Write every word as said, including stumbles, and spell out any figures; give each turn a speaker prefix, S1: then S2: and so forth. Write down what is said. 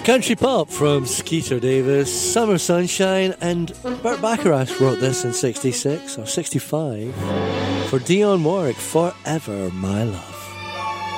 S1: Country pop from Skeeter Davis, Summer Sunshine, and Burt Bacharach wrote this in sixty-six or sixty-five for Dionne Warwick, Forever My Love.